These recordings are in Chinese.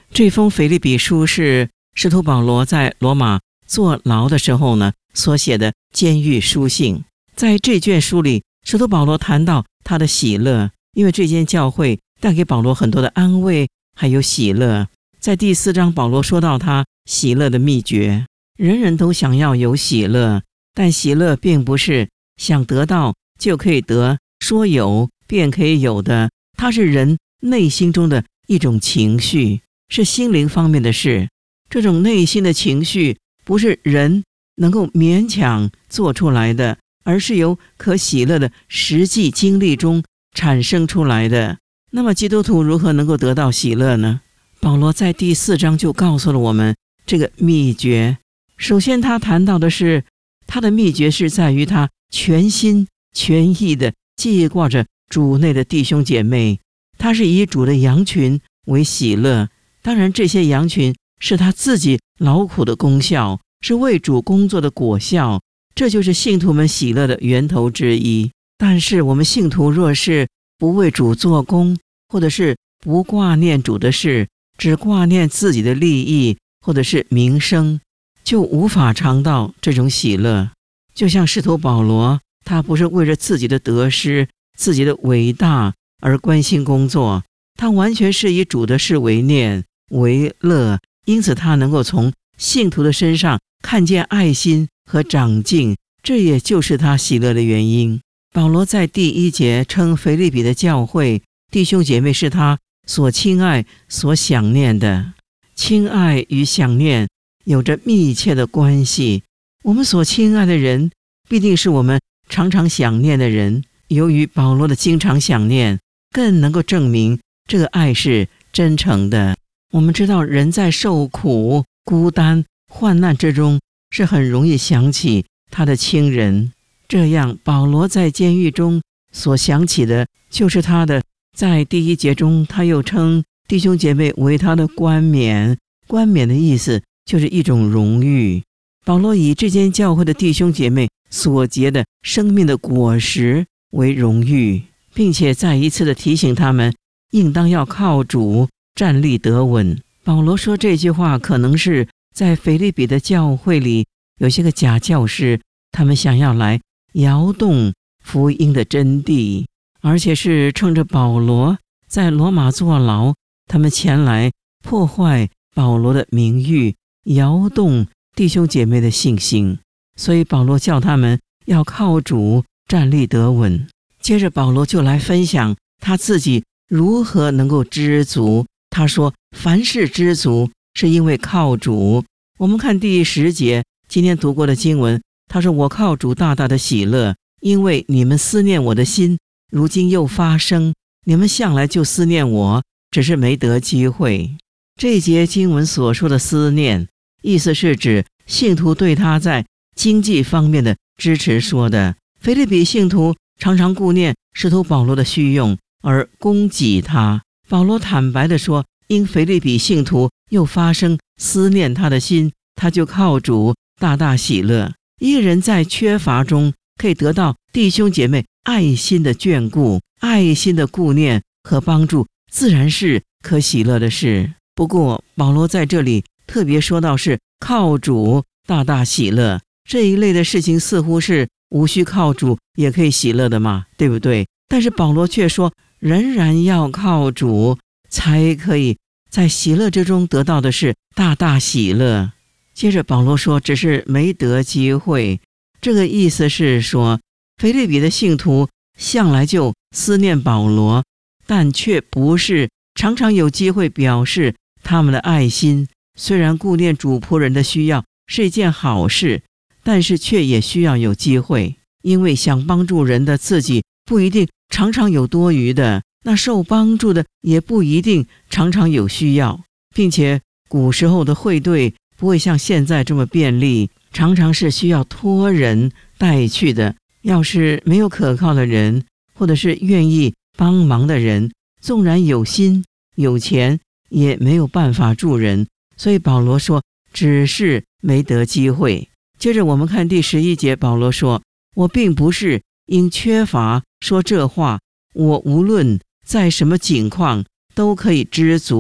这封腓立比书是使徒保罗在罗马坐牢的时候呢所写的监狱书信。在这卷书里，使徒保罗谈到他的喜乐，因为这间教会带给保罗很多的安慰还有喜乐。在第4章，保罗说到他喜乐的秘诀。人人都想要有喜乐，但喜乐并不是想得到就可以得，说有便可以有的，它是人内心中的一种情绪，是心灵方面的事。这种内心的情绪不是人能够勉强做出来的，而是由可喜乐的实际经历中产生出来的。那么基督徒如何能够得到喜乐呢？保罗在第4章就告诉了我们这个秘诀。首先他谈到的是，他的秘诀是在于他全心全意的记挂着主内的弟兄姐妹，他是以主的羊群为喜乐。当然这些羊群是他自己劳苦的功效，是为主工作的果效，这就是信徒们喜乐的源头之一。但是我们信徒若是不为主做工，或者是不挂念主的事，只挂念自己的利益或者是名声，就无法尝到这种喜乐。就像使徒保罗，他不是为着自己的得失、自己的伟大而关心工作，他完全是以主的事为念为乐，因此他能够从信徒的身上看见爱心和长进，这也就是他喜乐的原因。保罗在第1节称腓立比的教会弟兄姐妹是他所亲爱所想念的。亲爱与想念有着密切的关系，我们所亲爱的人必定是我们常常想念的人。由于保罗的经常想念，更能够证明这个爱是真诚的。我们知道人在受苦、孤单、患难之中是很容易想起他的亲人，这样保罗在监狱中所想起的就是他的。在第1节中，他又称弟兄姐妹为他的冠冕，冠冕的意思就是一种荣誉。保罗以这间教会的弟兄姐妹所结的生命的果实为荣誉，并且再一次的提醒他们应当要靠主站立得稳。保罗说这句话可能是在腓立比的教会里有些个假教师，他们想要来摇动福音的真谛，而且是趁着保罗在罗马坐牢，他们前来破坏保罗的名誉，摇动弟兄姐妹的信心。所以保罗叫他们要靠主站立得稳。接着保罗就来分享他自己如何能够知足。他说凡事知足是因为靠主。我们看第10节今天读过的经文，他说我靠主大大的喜乐，因为你们思念我的心如今又发生，你们向来就思念我，只是没得机会。这一节经文所说的思念，意思是指信徒对他在经济方面的支持说的。腓立比信徒常常顾念使徒保罗的需用而供给他。保罗坦白地说，因腓立比信徒又发生思念他的心，他就靠主大大喜乐。一个人在缺乏中可以得到弟兄姐妹爱心的眷顾、爱心的顾念和帮助，自然是可喜乐的事。不过保罗在这里特别说到是靠主大大喜乐，这一类的事情似乎是无需靠主也可以喜乐的嘛，对不对？但是保罗却说仍然要靠主才可以在喜乐之中得到的是大大喜乐。接着保罗说只是没得机会，这个意思是说腓立比的信徒向来就思念保罗，但却不是常常有机会表示他们的爱心。虽然顾念主仆人的需要是一件好事，但是却也需要有机会，因为想帮助人的自己不一定常常有多余的，那受帮助的也不一定常常有需要，并且古时候的会队不会像现在这么便利，常常是需要托人带去的。要是没有可靠的人，或者是愿意帮忙的人，纵然有心有钱也没有办法助人。所以保罗说只是没得机会。接着我们看第11节，保罗说我并不是因缺乏说这话，我无论在什么境况都可以知足，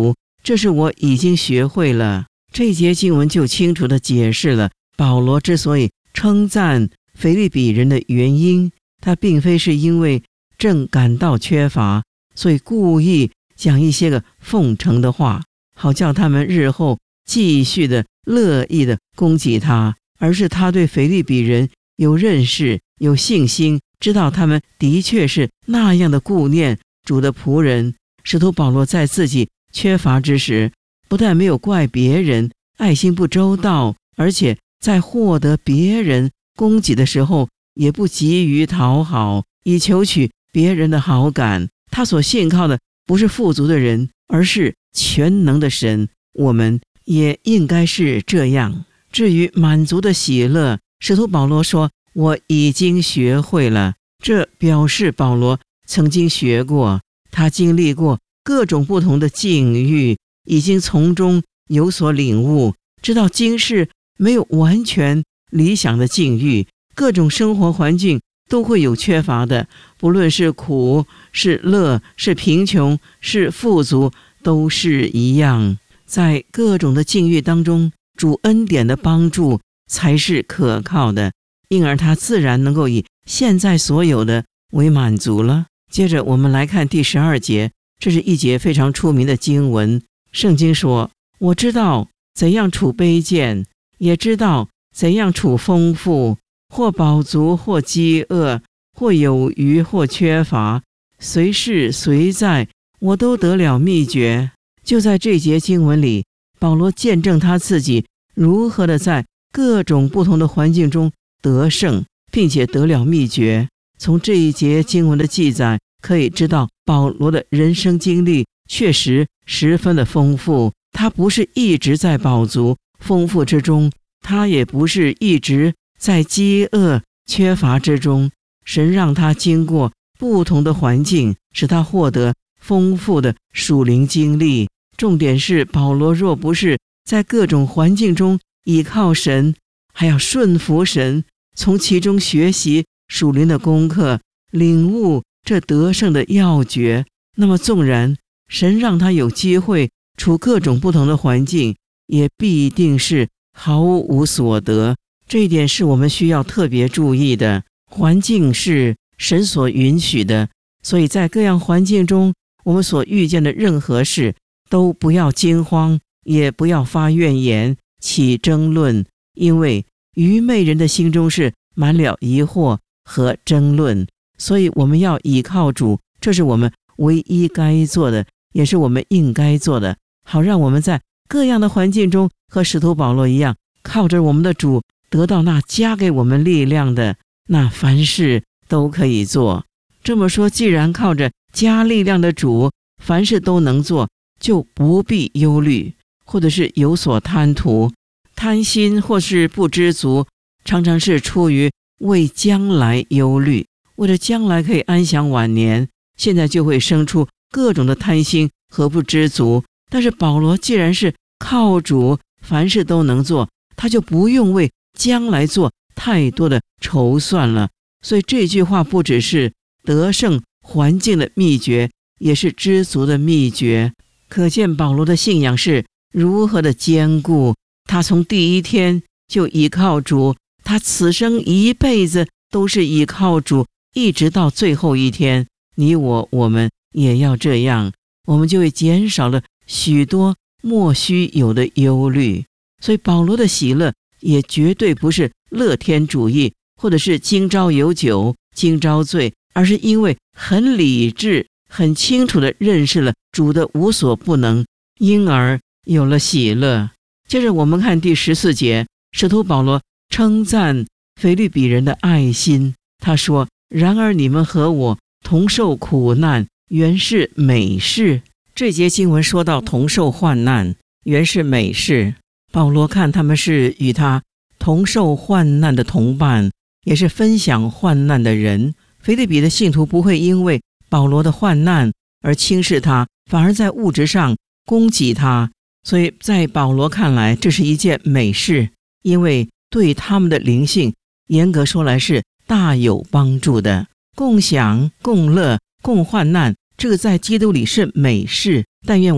这是我已经学会了。这一节经文就清楚地解释了保罗之所以称赞腓立比人的原因，他并非是因为正感到缺乏，所以故意讲一些个奉承的话，好叫他们日后继续的乐意的攻击他，而是他对腓立比人有认识、有信心，知道他们的确是那样的顾念主的仆人。使徒保罗在自己缺乏之时，不但没有怪别人爱心不周到，而且在获得别人供给的时候，也不急于讨好，以求取别人的好感。他所信靠的不是富足的人，而是全能的神。我们也应该是这样。至于满足的喜乐，使徒保罗说我已经学会了，这表示保罗曾经学过，他经历过各种不同的境遇，已经从中有所领悟，知道今世没有完全理想的境遇，各种生活环境都会有缺乏的，不论是苦是乐是贫穷是富足，都是一样。在各种的境遇当中，主恩典的帮助才是可靠的，因而他自然能够以现在所有的为满足了。接着我们来看第12节，这是一节非常出名的经文。圣经说，我知道怎样处卑贱，也知道怎样处丰富，或饱足或饥饿，或有余或缺乏，随事随在，我都得了秘诀。就在这节经文里，保罗见证他自己如何的在各种不同的环境中得胜，并且得了秘诀。从这一节经文的记载可以知道，保罗的人生经历确实十分的丰富。他不是一直在饱足丰富之中，他也不是一直在饥饿缺乏之中。神让他经过不同的环境，使他获得丰富的属灵经历。重点是，保罗若不是在各种环境中倚靠神，还要顺服神，从其中学习属灵的功课，领悟这得胜的要诀，那么纵然神让他有机会处各种不同的环境，也必定是毫无所得。这一点是我们需要特别注意的。环境是神所允许的，所以在各样环境中，我们所遇见的任何事都不要惊慌，也不要发怨言起争论，因为愚昧人的心中是满了疑惑和争论。所以我们要倚靠主，这是我们唯一该做的，也是我们应该做的，好让我们在各样的环境中和使徒保罗一样，靠着我们的主得到那加给我们力量的，那凡事都可以做。这么说，既然靠着加力量的主凡事都能做，就不必忧虑，或者是有所贪图。贪心或是不知足，常常是出于为将来忧虑，为了将来可以安享晚年，现在就会生出各种的贪心和不知足。但是保罗既然是靠主凡事都能做，他就不用为将来做太多的筹算了。所以这句话不只是得胜环境的秘诀，也是知足的秘诀。可见保罗的信仰是如何的坚固，他从第一天就依靠主，他此生一辈子都是依靠主，一直到最后一天。你我们也要这样，我们就会减少了许多莫须有的忧虑。所以保罗的喜乐也绝对不是乐天主义，或者是今朝有酒今朝醉，而是因为很理智很清楚地认识了主的无所不能，因而有了喜乐。接着我们看第14节，使徒保罗称赞腓立比人的爱心。他说，然而你们和我同受苦难，原是美事。这节经文说到同受患难，原是美事。保罗看他们是与他同受患难的同伴，也是分享患难的人。腓立比的信徒不会因为保罗的患难而轻视他，反而在物质上供给他。所以在保罗看来，这是一件美事，因为对他们的灵性严格说来是大有帮助的。共享共乐共患难，这个在基督里是美事。但愿我们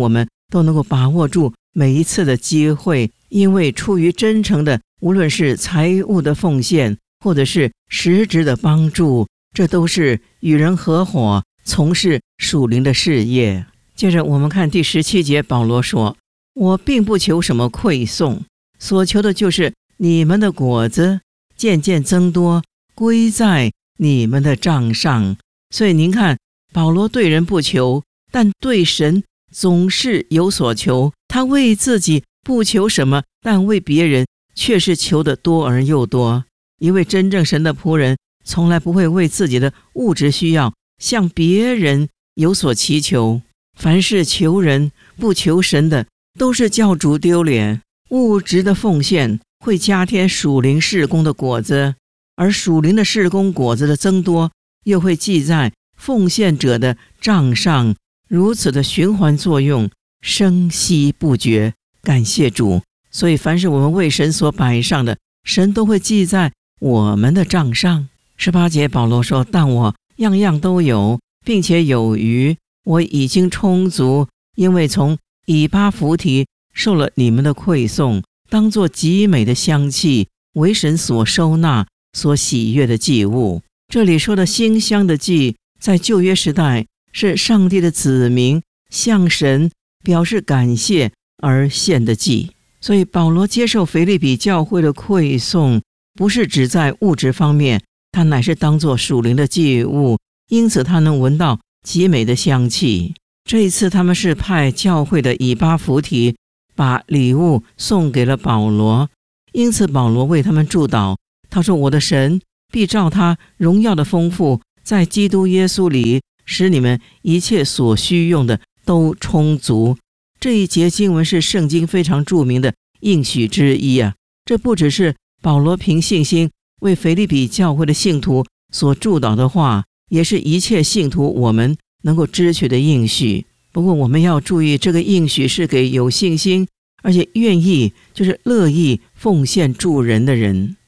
都能够把握住每一次的机会，因为出于真诚的，无论是财物的奉献，或者是实质的帮助，这都是与人合伙从事属灵的事业。接着我们看第17节，保罗说：我并不求什么馈送，所求的就是你们的果子渐渐增多，归在你们的账上。所以您看，保罗对人不求，但对神总是有所求。他为自己不求什么，但为别人却是求得多而又多。一位真正神的仆人从来不会为自己的物质需要向别人有所祈求。凡是求人不求神的，都是叫主丢脸。物质的奉献会加添属灵事工的果子，而属灵的事工果子的增多，又会记在奉献者的账上，如此的循环作用，生息不绝。感谢主！所以凡是我们为神所摆上的，神都会记在我们的账上。18节保罗说：但我样样都有，并且有余，我已经充足，因为从以巴弗提受了你们的馈送，当作极美的香气，为神所收纳，所喜悦的祭物。这里说的馨香的祭，在旧约时代是上帝的子民向神表示感谢而献的祭。所以保罗接受腓立比教会的馈送，不是只在物质方面，他乃是当作属灵的祭物，因此他能闻到极美的香气。这一次他们是派教会的以巴弗提把礼物送给了保罗，因此保罗为他们祝祷，他说：我的神必照他荣耀的丰富，在基督耶稣里，使你们一切所需用的都充足。这一节经文是圣经非常著名的应许之一啊！这不只是保罗凭信心为腓立比教会的信徒所祝祷的话，也是一切信徒我们能够支取的应许。不过我们要注意，这个应许是给有信心而且愿意，就是乐意奉献助人的人。